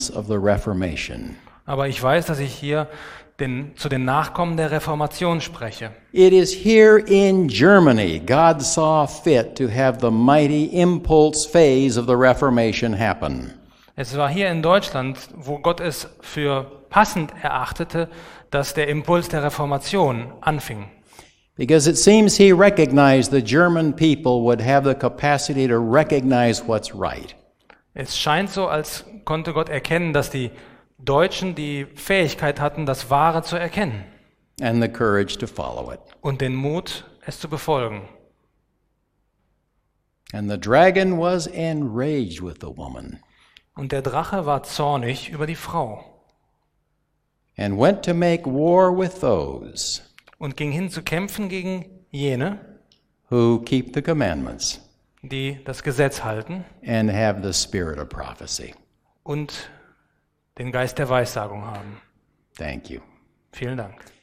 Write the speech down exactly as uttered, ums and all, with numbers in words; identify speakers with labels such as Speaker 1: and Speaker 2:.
Speaker 1: of the Reformation.
Speaker 2: Aber ich weiß, dass ich hier den, zu den Nachkommen der Reformation spreche.
Speaker 1: It is here in Germany God saw fit to have the mighty impulse phase of the Reformation happen.
Speaker 2: Es war hier in Deutschland, wo Gott es für passend erachtete, dass der Impuls der Reformation anfing.
Speaker 1: Because it seems he recognized the German people would have the capacity to recognize what's right.
Speaker 2: Es scheint so, als konnte Gott erkennen, dass die Deutschen die Fähigkeit hatten, das Wahre zu erkennen.
Speaker 1: And the courage to follow it.
Speaker 2: Und den Mut, es zu befolgen.
Speaker 1: And the dragon was enraged with the woman.
Speaker 2: Und der Drache war zornig über die Frau.
Speaker 1: And went to make war with those
Speaker 2: Und ging hin zu kämpfen gegen jene,
Speaker 1: who keep the commandments
Speaker 2: die das Gesetz halten
Speaker 1: and have the spirit of prophecy.
Speaker 2: und den Geist der Weissagung haben.
Speaker 1: Thank you.
Speaker 2: Vielen Dank.